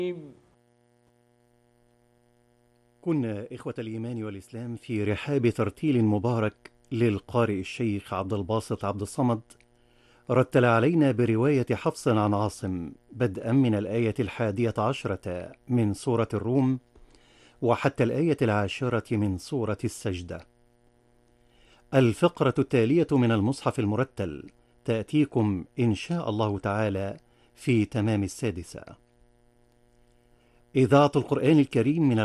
كنا إخوة الإيمان والإسلام في رحاب ترتيل مبارك للقارئ الشيخ عبد الباسط عبد الصمد، رتل علينا برواية حفص عن عاصم بدءا من الآية 11 من سورة الروم وحتى الآية 10 من سورة السجدة. الفقرة التالية من المصحف المرتل تأتيكم إن شاء الله تعالى في تمام 6. إذاعة القرآن الكريم من